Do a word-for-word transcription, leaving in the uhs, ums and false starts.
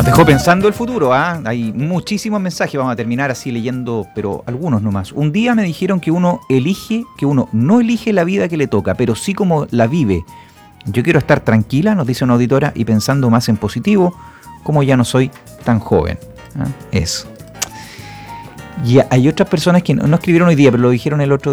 Dejó pensando el futuro, ¿ah? Hay muchísimos mensajes, vamos a terminar así leyendo, pero algunos nomás. Un día me dijeron que uno elige, que uno no elige la vida que le toca, pero sí como la vive. Yo quiero estar tranquila, nos dice una auditora, y pensando más en positivo, como ya no soy tan joven. ¿Ah? Eso. Y hay otras personas que no escribieron hoy día, pero lo dijeron el otro